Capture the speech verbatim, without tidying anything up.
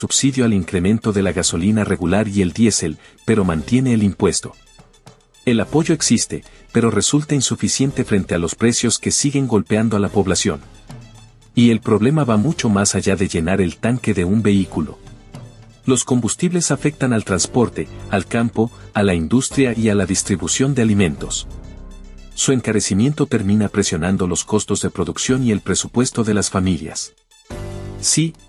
subsidio al incremento de la gasolina regular y el diésel, pero mantiene el impuesto. El apoyo existe, pero resulta insuficiente frente a los precios que siguen golpeando a la población. Y el problema va mucho más allá de llenar el tanque de un vehículo. Los combustibles afectan al transporte, al campo, a la industria y a la distribución de alimentos. Su encarecimiento termina presionando los costos de producción y el presupuesto de las familias. Sí,